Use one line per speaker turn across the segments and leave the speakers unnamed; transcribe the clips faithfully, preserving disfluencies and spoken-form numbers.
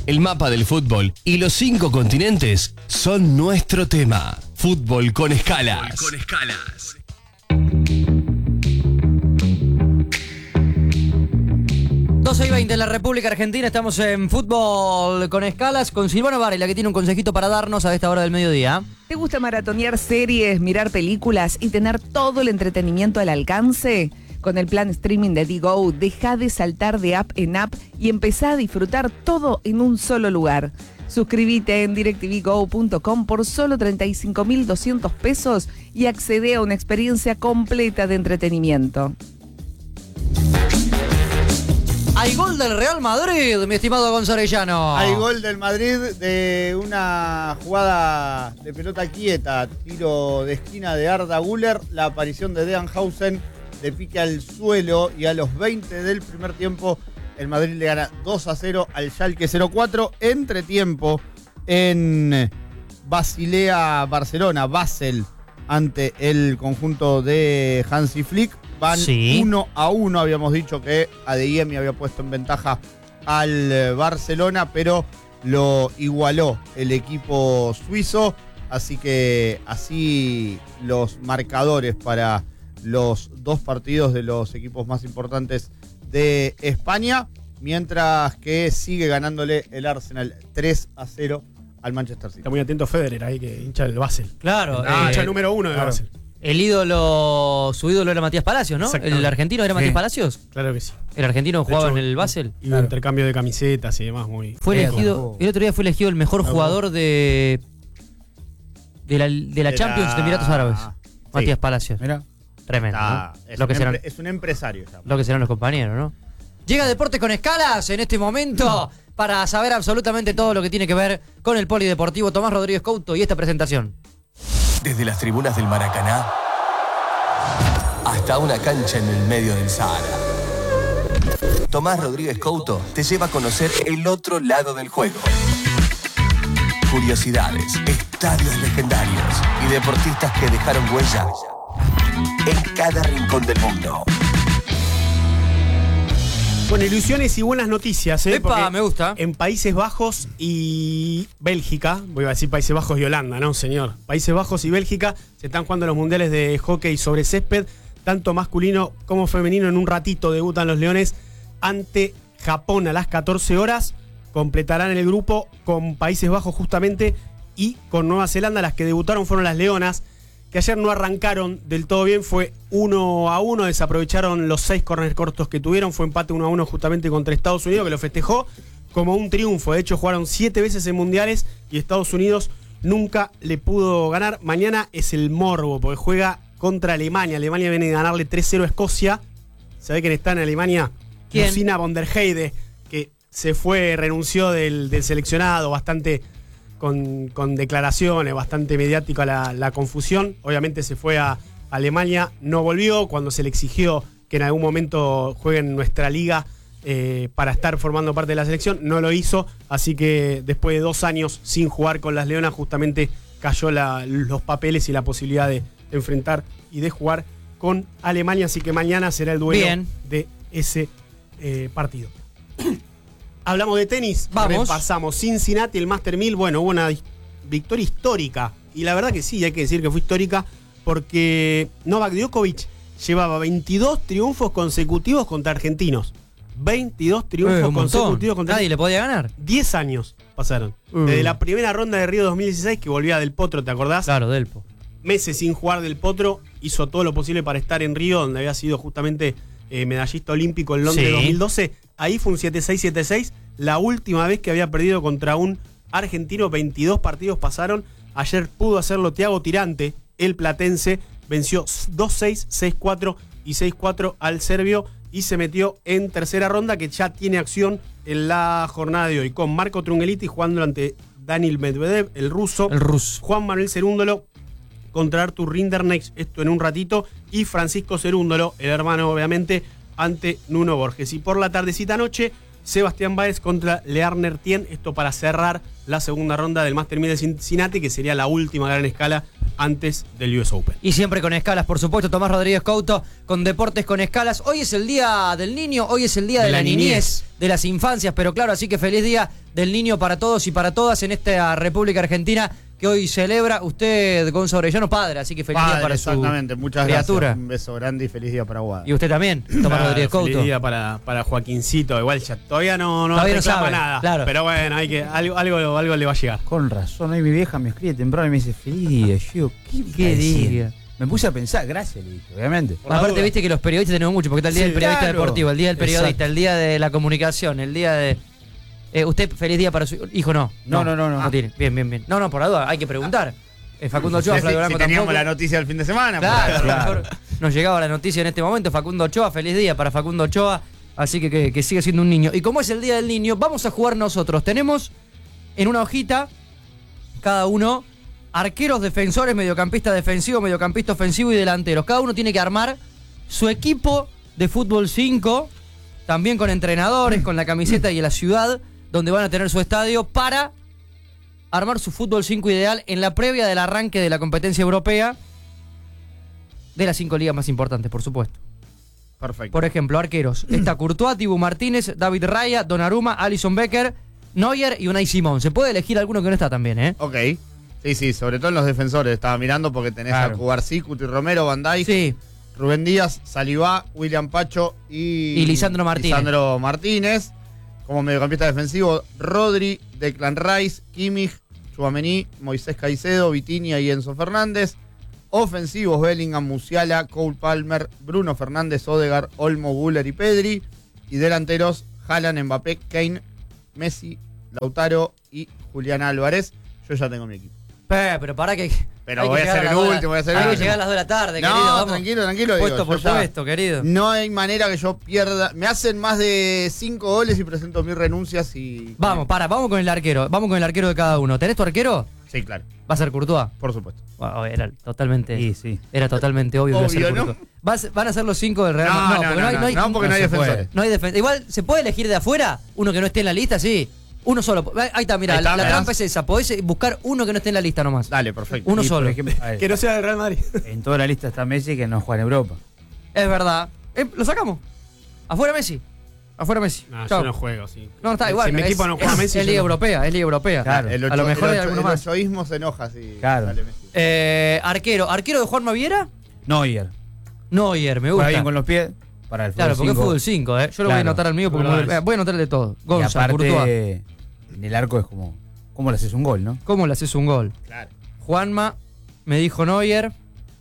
el mapa del fútbol y los cinco continentes son nuestro tema. Fútbol con escalas. Fútbol con escalas.
doce y veinte en la República Argentina, estamos en Fútbol con Escalas con Silvana Varela, que tiene un consejito para darnos a esta hora del mediodía.
¿Te gusta maratonear series, mirar películas y tener todo el entretenimiento al alcance? Con el plan streaming de Digo, deja de saltar de app en app y empezá a disfrutar todo en un solo lugar. Suscríbete en directv go punto com por solo treinta y cinco mil doscientos pesos y accede a una experiencia completa de entretenimiento.
Hay gol del Real Madrid, mi estimado Gonzalo Arellano.
Hay gol del Madrid de una jugada de pelota quieta, tiro de esquina de Arda Güler, la aparición de Dean Hausen de pique al suelo y a los veinte del primer tiempo el Madrid le gana dos a cero al Schalke cero cuatro. Entretiempo en Basilea, Barcelona, Basel, ante el conjunto de Hansi Flick. Van
sí.
uno a uno, habíamos dicho que Adeyemi había puesto en ventaja al Barcelona, pero lo igualó el equipo suizo, así que así los marcadores para los dos partidos de los equipos más importantes de España, mientras que sigue ganándole el Arsenal tres a cero al Manchester City.
Está muy atento Federer ahí, que hincha del Basel.
Claro.
Ah,
eh,
hincha número uno de
claro.
Basel.
El ídolo, su ídolo era Matías Palacios, ¿no? ¿El argentino era Matías
sí.
Palacios?
Claro que sí.
¿El argentino jugaba
hecho,
en el Basel?
Y un claro. intercambio de camisetas y demás muy...
Fue elegido, el otro día fue elegido el mejor no, jugador de de la, de la de Champions la... de Emiratos Árabes. Sí. Matías Palacios.
Mira.
Tremendo,
Está,
¿no?
es,
Lo
un
que serán,
empre, es un empresario. Ya.
Lo que serán los compañeros, ¿no? Llega Deporte con Escalas en este momento para saber absolutamente todo lo que tiene que ver con el polideportivo. Tomás Rodríguez Couto y esta presentación.
Desde las tribunas del Maracaná hasta una cancha en el medio del Sahara, Tomás Rodríguez Couto te lleva a conocer el otro lado del juego. Curiosidades, estadios legendarios y deportistas que dejaron huella en cada rincón del mundo.
Bueno, ilusiones y buenas noticias, ¿eh?
Epa,
Porque
me gusta.
En Países Bajos y Bélgica, voy a decir Países Bajos y Holanda, ¿no, señor? Países Bajos y Bélgica se están jugando los mundiales de hockey sobre césped, tanto masculino como femenino. En un ratito debutan los Leones ante Japón a las catorce horas. Completarán el grupo con Países Bajos justamente y con Nueva Zelanda. Las que debutaron fueron las Leonas, que ayer no arrancaron del todo bien, fue uno a uno, desaprovecharon los seis corners cortos que tuvieron, fue empate uno a uno justamente contra Estados Unidos, que lo festejó como un triunfo. De hecho, jugaron siete veces en mundiales y Estados Unidos nunca le pudo ganar. Mañana es el morbo, porque juega contra Alemania. Alemania viene a ganarle tres cero a Escocia. ¿Sabe quién está en Alemania?
¿Quién?
Lucinda von der Heide, que se fue, renunció del, del seleccionado, bastante... Con, con declaraciones, bastante mediática la, la confusión. Obviamente se fue a Alemania, no volvió. Cuando se le exigió que en algún momento juegue en nuestra liga eh, para estar formando parte de la selección, no lo hizo. Así que después de dos años sin jugar con las Leonas, justamente cayó la, los papeles y la posibilidad de enfrentar y de jugar con Alemania. Así que mañana será el duelo Bien. de ese eh, partido. Hablamos de tenis,
vamos.
Repasamos Cincinnati, el Master mil. Bueno, hubo una victoria histórica. Y la verdad que sí, hay que decir que fue histórica porque Novak Djokovic llevaba veintidós triunfos consecutivos contra argentinos. veintidós triunfos
eh,
consecutivos contra
Nadie le podía ganar.
diez años pasaron.
Uh.
Desde la primera ronda de Río dos mil dieciséis, que volvía Del Potro, ¿te acordás?
Claro, Delpo.
Meses sin jugar Del Potro, hizo todo lo posible para estar en Río, donde había sido justamente eh, medallista olímpico en Londres sí. dos mil doce. Ahí fue un siete seis siete seis. La última vez que había perdido contra un argentino, veintidós partidos pasaron. Ayer pudo hacerlo Thiago Tirante, el platense. Venció dos seis, seis cuatro y seis cuatro al serbio y se metió en tercera ronda, que ya tiene acción en la jornada de hoy, con Marco Trungeliti jugando ante Daniil Medvedev, el ruso.
El ruso.
Juan Manuel Cerúndolo contra Artur Rinderknecht, esto en un ratito. Y Francisco Cerúndolo, el hermano obviamente, ante Nuno Borges. Y por la tardecita noche, Sebastián Báez contra Learner Tien, esto para cerrar la segunda ronda del Master mil de Cincinnati, que sería la última gran escala antes del U S Open.
Y siempre con escalas, por supuesto, Tomás Rodríguez Couto con Deportes con Escalas. Hoy es el día del niño, hoy es el día de, de la, la niñez, niñez, de las infancias, pero claro, así que feliz día del niño para todos y para todas en esta República Argentina que hoy celebra usted, Gonzalo Orellano, padre, así que feliz
Padre,
día para
exactamente.
su
Muchas
criatura.
Gracias. Un beso grande y feliz día para Guada.
Y usted también, Tomás
Claro,
Rodríguez Couto.
Feliz día para, para Joaquincito, igual ya todavía no, no
Todavía no
reclama
sabe,
nada.
claro.
Pero bueno, hay que, algo, algo, algo le va a llegar.
Con razón, hoy mi vieja me escribe temprano y me dice, feliz día. Yo digo, ¿qué,
¿Qué día?
Me puse a pensar, gracias, le dije, obviamente.
Por la
Aparte,
duda.
viste que los periodistas tenemos mucho, porque está el día
Sí,
del periodista
claro.
deportivo, el día del periodista,
Exacto.
el día de la comunicación, el día de... Eh, ¿Usted feliz día para su hijo? No.
No, no, no, no.
No tiene. Bien, bien, bien. No, no, por la duda, hay que preguntar. Eh, Facundo Ochoa,
si,
Flavio
si
Blanco
teníamos
tampoco.
la noticia del fin de semana.
Claro,
por
a lo
Claro.
mejor nos llegaba la noticia en este momento. Facundo Ochoa, feliz día para Facundo Ochoa. Así que, que, que sigue siendo un niño. Y como es el día del niño, vamos a jugar nosotros. Tenemos en una hojita, cada uno, arqueros, defensores, mediocampista defensivo, mediocampista ofensivo y delanteros. Cada uno tiene que armar su equipo de fútbol cinco, también con entrenadores, con la camiseta y en la ciudad, donde van a tener su estadio, para armar su fútbol cinco ideal en la previa del arranque de la competencia europea de las cinco ligas más importantes, por supuesto.
Perfecto.
Por ejemplo, arqueros. Está Courtois, Dibu Martínez, David Raya, Donnarumma, Alisson Becker, Neuer y Unai Simón. Se puede elegir alguno que no está también, ¿eh?
Ok. Sí, sí, sobre todo en los defensores. Estaba mirando porque tenés
Claro.
a Cubarsí, Cuti Romero, Van Dijk,
Sí.
Rubén Díaz, Salivá, William Pacho y,
Y Lisandro Martínez.
Lisandro Martínez. Como mediocampista defensivo, Rodri, Declan Rice, Kimmich, Tchouaméni, Moisés Caicedo, Vitinha y Enzo Fernández. Ofensivos, Bellingham, Musiala, Cole Palmer, Bruno Fernández, Odegaard, Olmo, Güler y Pedri. Y delanteros, Haaland, Mbappé, Kane, Messi, Lautaro y Julián Álvarez. Yo ya tengo mi equipo.
Pe, pero para que.
Pero
hay que
voy a
llegar
ser
las
el
dos de la-
último, voy a ser el
Hay que
último.
llegar a las dos de la tarde,
No,
querido. Vamos.
tranquilo, tranquilo, digo,
Puesto por
yo ya-
puesto, querido.
No hay manera que yo pierda. Me hacen más de cinco goles y presento mis renuncias y.
Vamos, para, vamos con el arquero. Vamos con el arquero de cada uno. ¿Tenés tu arquero?
Sí, claro,
Va a ser Courtois.
por supuesto.
Bueno, era totalmente.
Sí, sí.
Era totalmente obvio que iba a ser
Obvio, ¿no?
Courtois. ¿Vas- ¿Van a ser los cinco del Real
No,
Madrid?
no, no,
porque no hay,
no,
no hay-
no, porque no hay
no se
defensores.
no hay defensa. Igual, ¿se puede elegir de afuera? Uno que no esté en la lista, sí. Uno solo. Ahí está, mira,
Ahí está,
la, la
mirá.
trampa es esa. Podés buscar uno que no esté en la lista nomás.
Dale, perfecto.
Uno
Y, por
solo.
ejemplo, a ver,
Que no sea del Real Madrid.
en toda la lista está Messi que no juega en Europa.
Es verdad. Eh, lo sacamos. Afuera Messi. Afuera Messi.
No,
Chao.
yo no juego, sí.
No, está
Si
igual.
mi
es,
equipo no juega
es-
Messi,
es
yo
Liga
no.
Europea, es Liga Europea.
Claro.
El, ocho,
a lo mejor
el,
hay
ocho-
algunos
el
más.
ochoísmo se enoja si
Claro.
sale Messi.
Eh, arquero. ¿Arquero de Juan Maviera?
Neuer.
Neuer, me
Juega
gusta.
bien con los pies para el fútbol
Claro, porque es
cinco.
fútbol cinco, ¿eh? Yo lo voy a
Claro.
anotar al mío porque
Bueno,
me voy,
es.
eh, voy a anotar el de todo.
Y
Gonza, Courtois.
aparte, en el arco es como, ¿cómo le haces un gol, no?
¿Cómo le haces un gol?
Claro.
Juanma, me dijo Neuer.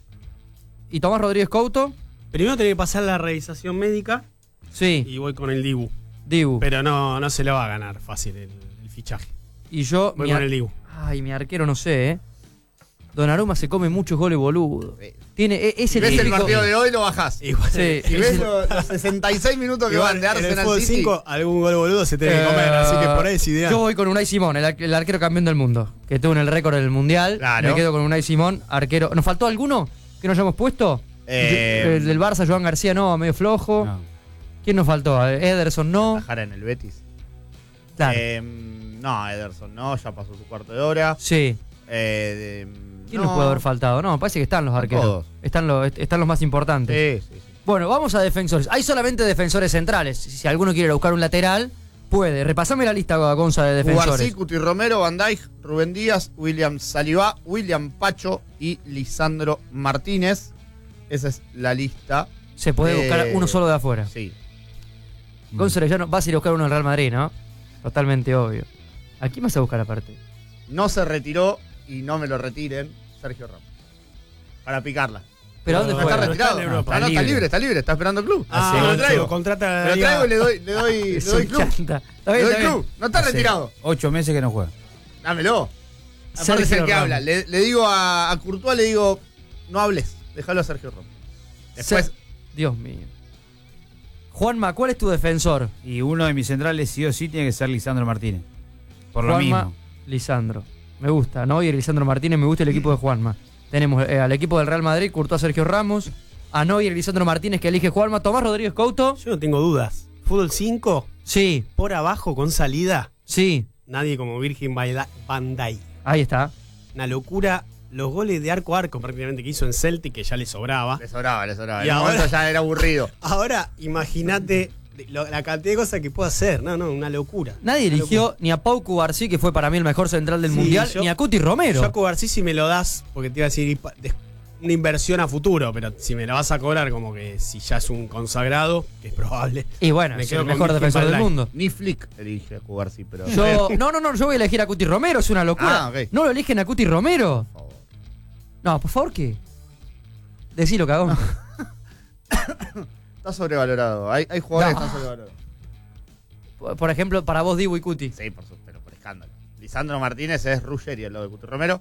¿Y Tomás Rodríguez Couto?
Primero tenía que pasar la revisación médica
Sí,
y voy con el Dibu.
Dibu.
Pero no, no se le va a ganar fácil el, el fichaje.
Y yo,
Voy
mi
con
ar-
el Dibu.
Ay, mi arquero no sé, ¿eh? Donnarumma se come muchos goles boludo.
Sí.
Tiene, e- es
Si
el
ves el
típico-
partido de hoy, lo bajás.
Igual,
Sí,
Si
es
ves
el-
los, los sesenta y seis minutos que
igual
van de
en el
Arsenal
fútbol
City.
cinco, algún gol boludo se tiene que
Eh,
comer, así que por ahí es ideal.
Yo voy con Unai Simón, el, ar- el arquero campeón del mundo, que estuvo en el récord del mundial.
Claro.
Me quedo con Unai Simón, arquero. ¿Nos faltó alguno que no hayamos puesto?
Eh,
el del Barça, Joan García, no, medio flojo.
No.
¿Quién nos faltó? Ederson, no.
Tajara en el Betis.
Claro.
Eh, no, Ederson no, ya pasó su cuarto de hora.
sí.
Eh, de-
¿Quién
no.
nos puede haber faltado? No, parece que están los arqueros.
todos.
Están los, est- están los más importantes.
Sí, sí, sí.
Bueno, vamos a defensores. Hay solamente defensores centrales. Si, si alguno quiere ir a buscar un lateral, puede. Repasame la lista, Gonza, de
Cubarsí,
defensores.
Cuti Romero, Van Dijk, Rubén Díaz, William Salivá, William Pacho y Lisandro Martínez. Esa es la lista.
Se puede
Eh,
buscar uno solo de afuera.
Sí.
Gonzalo, ya no, vas a ir a buscar uno del Real Madrid, ¿no? Totalmente obvio. ¿A quién vas a buscar aparte?
No se retiró y no me lo retiren, Sergio Ramos. Para picarla.
¿Pero a dónde
No
juega?
está
no
retirado.
está en Europa.
Ah, no, está
libre.
libre, está libre, está esperando el club.
Ah,
me lo
se
traigo.
lo contrata
Me
la
lo
liga.
traigo y le doy, le doy, le
Se
doy club.
chanta. Está
Le
bien,
doy
está bien.
club. No está
Hace
retirado.
Ocho meses que no juega.
Dámelo.
Sergio
Aparte es el que
Ramos.
habla. Le, le digo a, a Courtois, le digo, no hables, déjalo a Sergio Ramos. Después,
Se- Dios mío. Juanma, ¿cuál es tu defensor?
Y uno de mis centrales sí o sí tiene que ser Lisandro Martínez. Por lo
Juanma,
mismo.
Lisandro. Me gusta, ¿no? Y Lisandro Martínez, me gusta el equipo de Juanma. Tenemos eh, al equipo del Real Madrid, Courtois, Sergio Ramos, a Neuer y Lisandro Martínez que elige Juanma, Tomás Rodríguez Couto.
Yo no tengo dudas. Fútbol cinco,
Sí,
por abajo con salida,
sí,
nadie como Virgin van Dijk.
ahí está.
Una locura los goles de arco a arco prácticamente que hizo en Celtic, que ya le sobraba.
Le sobraba, le sobraba.
Y
En un
ahora-
momento ya era aburrido.
Ahora, imagínate lo- la cantidad de cosas que puede hacer. No, no, una locura.
Nadie
Una
eligió
locura.
ni a Pau Cubarsí, que fue para mí el mejor central del
Sí,
mundial,
yo-
ni a Cuti Romero.
Yo a Cubarsí si me lo das, porque te iba a decir pa- de- una inversión a futuro, pero si me la vas a cobrar como que si ya es un consagrado, que es probable.
Y bueno,
Me
es
quedo
el
con
mejor
Virgil
defensor
van
del
Dijk.
mundo.
Ni Flick elige a jugar, sí, pero.
Yo, no, no, no, yo voy a elegir a Cuti Romero, es una locura.
Ah, ok.
¿No lo eligen a Cuti Romero?
Por favor.
No, por favor, ¿qué? Decilo, cagón.
Está sobrevalorado. Hay, hay jugadores
No.
que están sobrevalorados.
Por- Por ejemplo, para vos, Dibu y Cuti.
Sí, por su, pero por escándalo. Lisandro Martínez es Ruggeri al lado de Cuti Romero.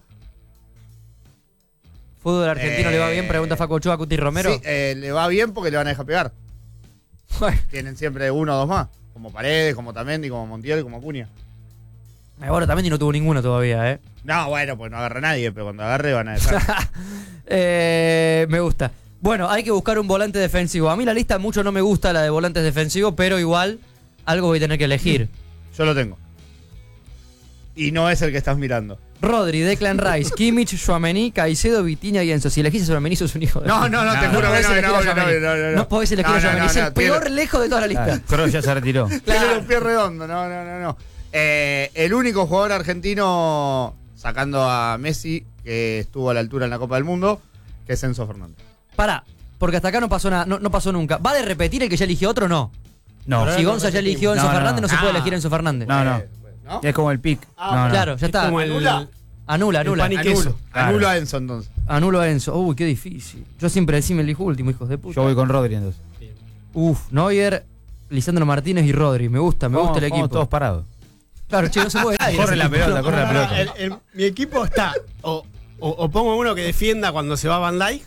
¿Fútbol argentino
Eh,
le va bien? Pregunta Facu Ochoa a Cuti Romero.
Sí, eh, le va bien porque le van a dejar pegar.
Bueno,
Tienen siempre uno o dos más. Como Paredes, como Tamendi, como Montiel, como Acuña.
ahora también no tuvo ninguno todavía, ¿eh?
No, bueno, pues no agarra a nadie, pero cuando agarre van a dejar.
Eh, me gusta. Bueno, hay que buscar un volante defensivo. A mí la lista mucho no me gusta, la de volantes defensivos, pero igual algo voy a tener que elegir.
Yo lo tengo. Y no es el que estás mirando.
Rodri, Declan Rice, Kimmich, Tchouaméni, Caicedo, Vitinha y Enzo. Si elegís a Tchouaméni sos un hijo de...
No, no, no, te
No,
juro que
podés
no,
elegir
no,
a
no,
Tchouaméni.
no, no, no.
No podés elegir
No,
a
no,
Tchouaméni.
no,
Es
no,
el peor
tiene-
lejos de toda la lista.
Claro, Kroos ya se retiró.
Tiene los pies redondos, no, no, no, no. Eh, el único jugador argentino, sacando a Messi, que estuvo a la altura en la Copa del Mundo, que es Enzo Fernández.
Pará, porque hasta acá no pasó nada, no, no pasó nunca. ¿Va de repetir el que ya eligió otro o no?
No,
Pero
Si
no
Gonza ya
repetimos.
eligió a Enzo
No, no,
Fernández, no,
no.
se puede
Ah.
elegir a Enzo Fernández.
No, no.
Eh, ¿no?
es como el pick.
Ah,
no, no.
Claro, ya
Es
está.
como el-
Anula.
Anula,
el
anula.
pan y
Anulo,
queso.
Claro.
anulo a Enzo entonces.
Anulo a Enzo. Uy, qué difícil. Yo siempre decime elijo último, hijos de puta.
Yo voy con Rodri entonces.
Uf, Neuer, Lisandro Martínez y Rodri. Me gusta, me gusta el
Vamos
equipo.
todos parados.
Claro, che, no se puede.
Corre la pelota, corre la pelota.
El- el- mi equipo está o, o- o pongo uno que defienda cuando se va Van Dijk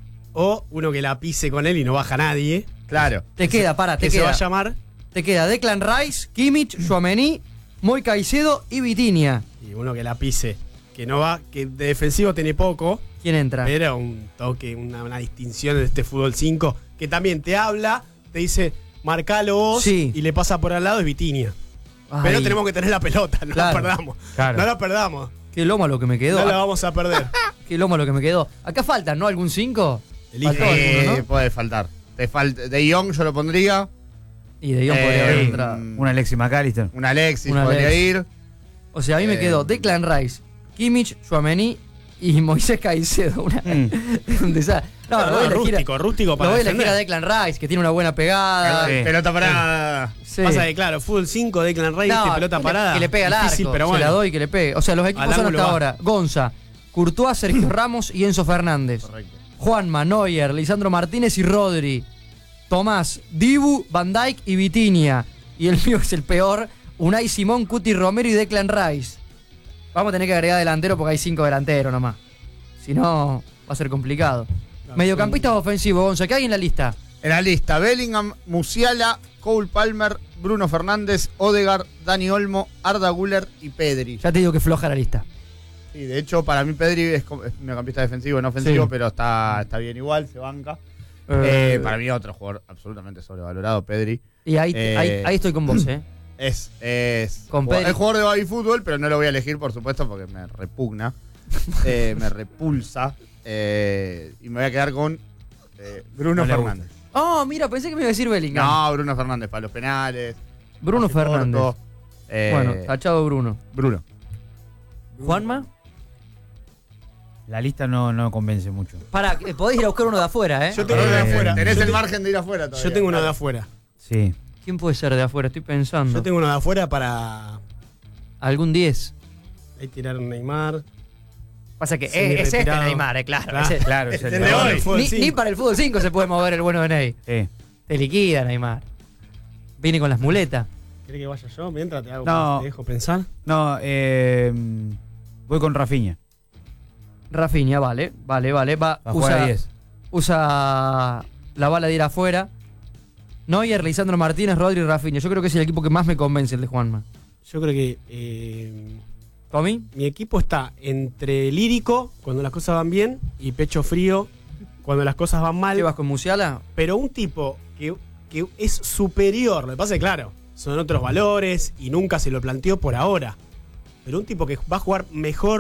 o uno que la pise con él y no baja nadie.
Claro.
Te queda, para, te
Que se va
queda.
a llamar
Te queda Declan Rice, Kimmich, Tchouaméni, Moy Caicedo y Vitinha.
y uno que la pise. Que no va, que de defensivo tiene poco,
¿Quién entra?
pero un toque, una, una distinción de este fútbol cinco que también te habla, te dice, marcalo vos
Sí.
y le pasa por al lado es Vitinha.
Ay,
Pero tenemos que tener la pelota, no
Claro.
la perdamos.
Claro.
No la perdamos.
Qué lomo lo que me quedó.
No la
Ah,
vamos a perder.
Qué lomo lo que me quedó. Acá faltan, ¿no? ¿Algún cinco?
Elige.
Faltó alguno,
Eh,
¿no?
puede faltar. Te falta. De Jong yo lo pondría.
Y de Jong podría
Eh,
haber
Sí,
entrado.
un Alexis McAllister.
Un Alexis
Un
podría
Alexis.
ir.
O sea, a mí me
Eh,
quedó Declan Rice, Kimmich, Tchouaméni y Moisés Caicedo. Una,
Mm.
un desastre. No, lo voy a elegir, a-
rústico, rústico
lo
para
voy a elegir a
defender.
Declan Rice, que tiene una buena pegada.
Sí.
Pelota para.
Sí.
Pasa que, claro, fútbol cinco, Declan Rice,
No,
de pelota
que le-
parada.
Que le pega al arco.
Difícil, pero
Se
bueno.
la doy que le pegue. O sea, los equipos
Al
son
ángulo
hasta
va.
ahora Gonza, Courtois, Sergio Ramos y Enzo Fernández.
Correcto.
Juanma, Neuer, Lisandro Martínez y Rodri. Tomás, Dibu, Van Dijk y Vitinha. Y el mío es el peor, Unai Simón, Cuti Romero y Declan Rice. Vamos a tener que agregar delantero porque hay cinco delanteros nomás. Si no, va a ser complicado. Mediocampistas ofensivos, Gonza, ¿qué hay en la lista?
En la lista: Bellingham, Musiala, Cole Palmer, Bruno Fernández, Odegaard, Dani Olmo, Arda Güler y Pedri.
Ya te digo que floja la lista.
Sí, de hecho, para mí Pedri es, co- es mediocampista defensivo, no ofensivo,
Sí.
pero está, está bien igual, se banca.
Eh,
Eh, para mí otro jugador absolutamente sobrevalorado, Pedri.
Y ahí,
eh,
ahí, ahí estoy con vos, ¿eh?
Es, es,
Con
jugador-
Pedri.
es jugador de baby fútbol, pero no lo voy a elegir, por supuesto, porque me repugna, eh, me repulsa. eh, y me voy a quedar con eh, Bruno
No le
Fernández.
Oh, mira, pensé que me iba a decir Bellingham.
No, Bruno Fernández para los penales.
Bruno
pase corto.
Fernández.
Eh,
Bueno, tachado Bruno.
Bruno.
¿Juanma?
La lista no, no convence mucho.
Para, podés ir a buscar uno de afuera, ¿eh?
Yo tengo uno de
Eh,
afuera.
Tenés
Yo
el
te-
margen de ir afuera todavía.
Yo tengo uno de afuera.
Sí.
¿Quién puede ser de afuera? Estoy pensando.
Yo tengo uno de afuera para
¿Algún diez?
ahí tirar un Neymar.
Pasa que
Sí,
es, es este
retirado.
Neymar, eh, claro.
Claro.
ese-
Claro, es el
El
de
de hoy.
hoy.
Fútbol
ni,
cinco.
ni para el fútbol cinco se puede mover el bueno de Ney.
Sí.
Te liquida Neymar. Viene con las muletas.
¿Querés que vaya yo? Mientras te hago
No.
te dejo pensar.
No, eh, voy con Rafinha.
Rafinha, vale, vale, vale. Va,
Va a jugar a
usa,
diez.
usa la bala de ir afuera. Neuer, Lisandro Martínez, Rodri y Rafinha. Yo creo que es el equipo que más me convence, el de Juanma.
Yo creo que eh,
¿Tommy?
mi equipo está entre lírico, cuando las cosas van bien, y pecho frío, cuando las cosas van mal.
¿Qué vas con Musiala?
Pero un tipo que, que es superior, lo que pasa es que, claro, son otros valores y nunca se lo planteó por ahora. Pero un tipo que va a jugar mejor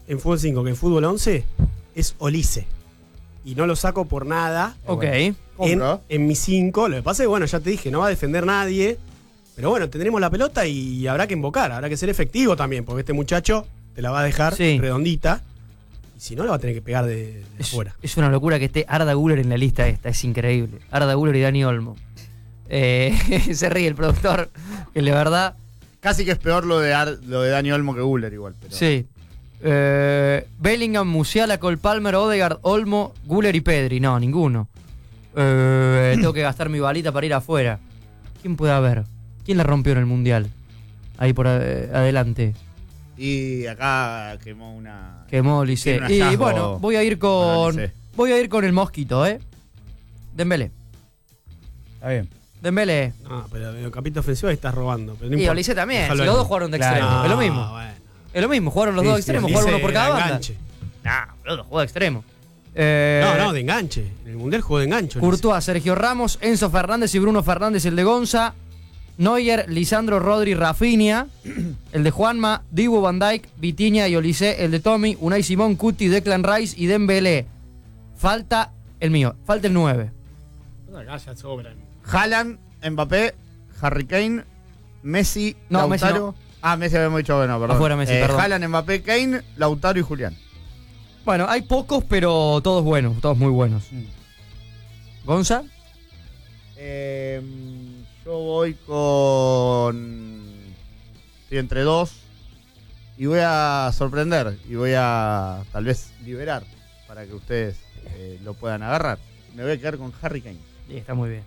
en fútbol cinco que en fútbol once es Olise. Y no lo saco por nada.
Ok.
En,
Compra.
en mi cinco. Lo que pasa es que, bueno, ya te dije, no va a defender nadie. Pero bueno, tendremos la pelota y habrá que invocar. Habrá que ser efectivo también, porque este muchacho te la va a dejar
Sí.
redondita. Y si no, la va a tener que pegar de, de
Es,
fuera.
es una locura que esté Arda Güler en la lista esta, es increíble. Arda Güler y Dani Olmo. Eh, se ríe el productor, que la verdad,
Casi que es peor lo de, Ar- lo de Dani Olmo que Guller igual. Pero...
sí. Eh, Bellingham, Musiala, Cole Palmer, Odegaard, Olmo, Güler y Pedri. No, ninguno. Eh, tengo que gastar mi balita para ir afuera. ¿Quién puede haber? ¿Quién la rompió en el Mundial? Ahí por eh, adelante.
Y acá quemó una...
Quemó Olise.
Tiene un
Y
hallazgo
bueno, voy a ir
con
con.
Olise.
Voy a ir con el mosquito, ¿eh? Dembélé.
Está bien.
Dembélé.
No, pero en el capítulo ofensivo ahí estás robando. Pero no
Y
importa.
Olise también.
Déjalo
Si
ahí.
los dos jugaron de
Claro.
extremo. Es lo
No,
mismo.
bueno.
Es lo mismo. Jugaron los
Sí,
dos
sí,
extremos.
Olise
Jugaron uno por cada
de
banda.
enganche.
Nah, boludo, jugó de extremo. Eh,
No, no, de enganche. En el Mundial jugó de enganche. Olise.
Courtois, Sergio Ramos, Enzo Fernández y Bruno Fernández, el de Gonza. Neuer, Lisandro, Rodri, Rafinha. El de Juanma, Dibu, Van Dijk, Vitinha y Olise. El de Tommy, Unai Simón, Cuti, Declan Rice y Dembélé. Falta el mío. Falta el nueve.
Acá ya sobran.
Haaland, Mbappé, Harry Kane, Messi,
No, Messi
Lautaro...
no.
Ah, Messi habíamos dicho que no, perdón.
Afuera Messi,
Eh,
perdón.
Haaland, Mbappé, Kane, Lautaro y Julián.
Bueno, hay pocos, pero todos buenos. Todos muy buenos. ¿Gonza?
Eh, yo voy con... Estoy entre dos. Y voy a sorprender. Y voy a tal vez liberar para que ustedes eh, lo puedan agarrar. Me voy a quedar con Harry Kane.
Sí, está muy bien.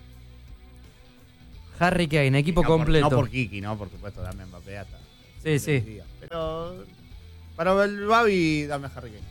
Harry Kane, equipo
Y no por-
completo.
no por Kiki, ¿no? Por supuesto, dame Mbappé hasta.
Sí, sí.
Pero para el Babi, dame Harry Kane.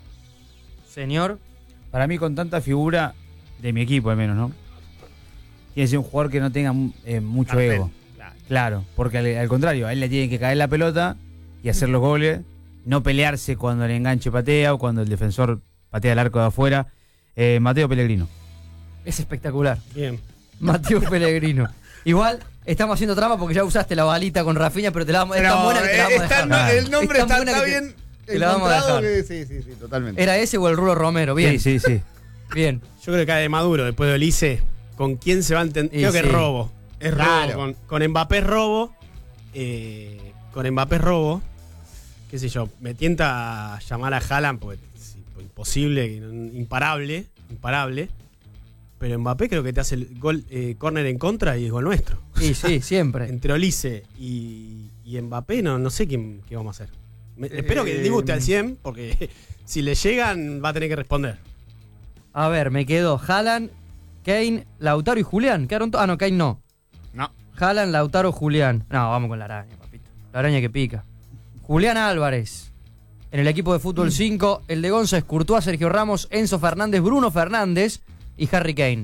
Señor.
Para mí, con tanta figura, de mi equipo al menos, ¿no? Tiene que ser un jugador que no tenga eh, mucho
Cartel,
ego.
claro.
Claro, porque al, al contrario, a él le tiene que caer la pelota y hacer los goles, no pelearse cuando el enganche patea o cuando el defensor patea el arco de afuera. Eh, Mateo Pellegrino.
Es espectacular.
Bien.
Mateo Pellegrino. Igual, estamos haciendo trampa porque ya usaste la balita con Rafinha, pero te la vamos, es tan
Pero,
buena que te la vamos a
eh, está-
dejar.
el nombre
Es tan
está,
buena
está
que te-
bien
te la vamos a
encontrado
dejar.
que- sí, sí, sí, totalmente.
¿Era ese o el Rulo Romero? Bien,
Sí, sí, sí.
bien.
Yo creo que cae de Maduro después de Olise. ¿Con quién se va a entender?
Y
Creo que
sí.
es robo. Es
Claro.
robo. Con, con Mbappé es robo. Eh, con Mbappé es robo. Qué sé yo. Me tienta a llamar a Haaland porque es imposible, imparable. Imparable. Pero Mbappé creo que te hace el gol, eh, córner en contra y es gol nuestro.
Sí, sí, siempre.
Entre Olise y, y Mbappé no, no sé quién, qué vamos a hacer. Me-
Eh,
espero que Dibu esté al cien porque si le llegan va a tener que responder.
A ver, me quedó Haaland, Kane, Lautaro y Julián. ¿Quedaron to- Ah, no, Kane no.
No.
Haaland, Lautaro, Julián. No, vamos con la araña, papito. La araña que pica. Julián Álvarez. En el equipo de fútbol cinco, el de Gonza es Courtois, Sergio Ramos, Enzo Fernández, Bruno Fernández y Harry Kane.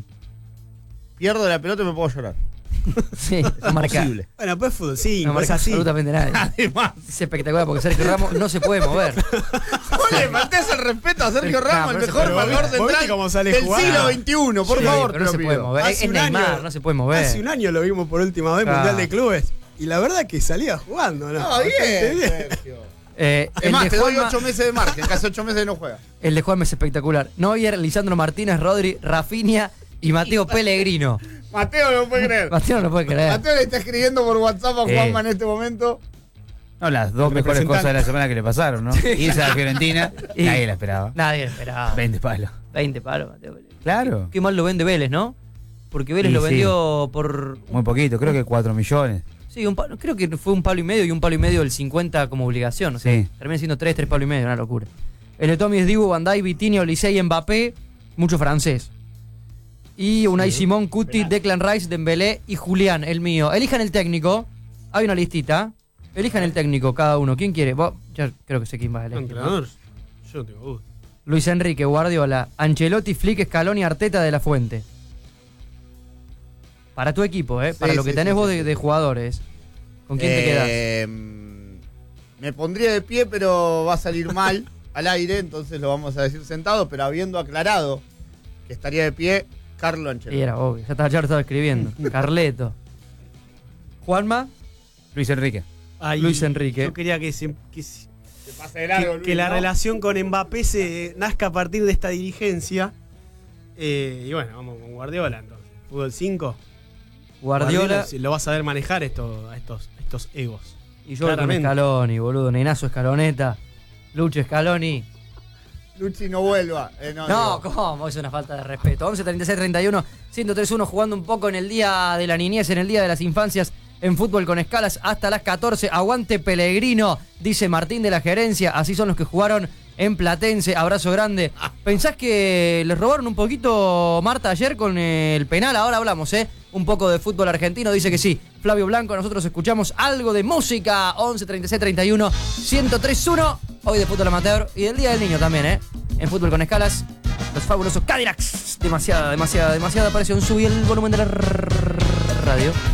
Pierdo la pelota y me puedo llorar.
Sí, marca.
Posible.
Bueno, pues fútbol
No
cinco, es
marca
así.
absolutamente nadie.
Además,
Es espectacular porque Sergio Ramos no se puede mover.
no le faltes el respeto a Sergio
No,
Ramos, el
pero
mejor
se-
marcador
¿vos viste
central
cómo sale
del
jugando?
siglo veintiuno, por
Sí,
favor.
pero
te
no
lo
se puede
pido.
mover. Es
Hace un
Neymar,
año-
no se puede mover.
Hace un año lo vimos por última vez en
Claro.
Mundial de Clubes. Y la verdad que salía jugando, ¿no?
No,
Bastante
bien, Sergio.
Eh,
Es
el,
más,
de
te doy
Juanma,
ocho meses de margen, casi ocho meses no juega.
el de Juanma es espectacular. Neuer, Lisandro Martínez, Rodri, Rafinha y Mateo Pellegrino.
Mateo no lo puede creer.
Mateo no lo puede creer.
Mateo le está escribiendo por WhatsApp a
Eh.
Juanma en este momento.
No, las dos mejores
Representante.
cosas de la semana que le pasaron, ¿no? Irse a la Fiorentina,
Y-
nadie la esperaba.
Nadie esperaba.
veinte palos.
veinte palos, Mateo Pellegrino.
Claro.
Qué mal lo vende Vélez, ¿no? Porque Vélez
Y
lo
sí.
vendió por...
Muy poquito, creo que cuatro millones.
Sí, un palo- creo que fue un palo y medio y un palo y medio del cincuenta como obligación. O sea,
Sí.
termina siendo tres, tres palos y medio, una locura. El de Tommy es Dibu, Van Dijk, Vitinha, Olise y Mbappé, mucho francés. Y Unai Simón, Cuti, Declan Rice, Dembélé y Julián, el mío. Elijan el técnico. Hay una listita. Elijan el técnico, cada uno. ¿Quién quiere? Vos, yo creo que sé quién va a elegir.
Entrenador. Yo no tengo duda.
Luis Enrique, Guardiola, Ancelotti, Flick, Scaloni, Arteta, De La Fuente. Para tu equipo, ¿eh? Para
Sí,
lo que
sí,
tenés
sí,
vos
sí,
de,
sí.
de jugadores. ¿Con quién te quedás?
Eh, Me pondría de pie, pero va a salir mal al aire, entonces lo vamos a decir sentado, pero habiendo aclarado que estaría de pie, Carlo
Sí,
Ancelotti.
era obvio. Ya, estaba, ya lo estaba escribiendo. Carleto. Juanma.
Luis Enrique.
Ay,
Luis Enrique.
Yo quería que se. Que se-
Se pasa de largo,
que,
Luis,
que la
¿no?
relación con Mbappé se nazca a partir de esta dirigencia. Eh, y bueno, vamos con Guardiola entonces. Fútbol cinco.
Guardiola.
Si lo vas a ver manejar esto, a estos, estos egos.
Y yo voy con
Claramente.
Scaloni, boludo. Nenazo Scaloneta. Lucho Scaloni.
Luchi no vuelva. Eh, no,
No,
digo,
¿cómo? Es una falta de respeto. once treinta y seis treinta y uno, ciento tres uno, jugando un poco en el día de la niñez, en el día de las infancias, en fútbol con escalas hasta las catorce. Aguante Pellegrino, dice Martín de la gerencia. Así son los que jugaron en Platense. Abrazo grande. ¿Pensás que les robaron un poquito, Marta, ayer con el penal? Ahora hablamos, ¿eh? Un poco de fútbol argentino. Dice que sí. Flavio Blanco, nosotros escuchamos algo de música. once treinta y seis treinta y uno, ciento tres uno. Hoy de fútbol amateur y del Día del Niño también, ¿eh? En fútbol con escalas, los fabulosos Cadillacs. Demasiada, demasiada, demasiada presión. Subí el volumen de la radio.